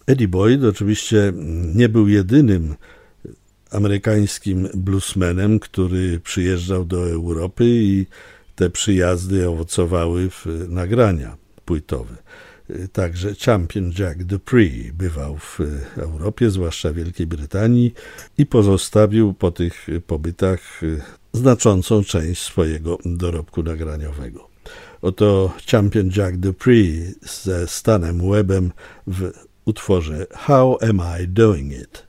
Eddie Boyd oczywiście nie był jedynym amerykańskim bluesmanem, który przyjeżdżał do Europy i te przyjazdy owocowały w nagrania płytowe. Także Champion Jack Dupree bywał w Europie, zwłaszcza Wielkiej Brytanii, i pozostawił po tych pobytach znaczącą część swojego dorobku nagraniowego. Oto Champion Jack Dupree ze Stanem Webbem w utworze How Am I Doing It?